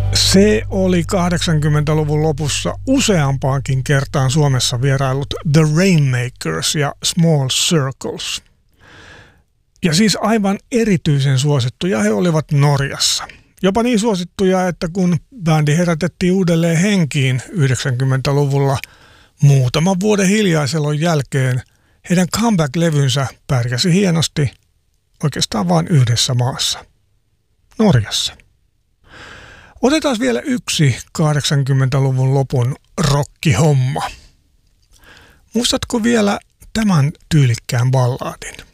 Se oli 80-luvun lopussa useampaankin kertaan Suomessa vierailut The Rainmakers ja Small Circles. Ja siis aivan erityisen suosittuja he olivat Norjassa. Jopa niin suosittuja, että kun bändi herätettiin uudelleen henkiin 90-luvulla muutaman vuoden hiljaiselon jälkeen, heidän comeback-levynsä pärjäsi hienosti oikeastaan vain yhdessä maassa, Norjassa. Otetaan vielä yksi 80-luvun lopun rockihomma. Muistatko vielä tämän tyylikkään balladin?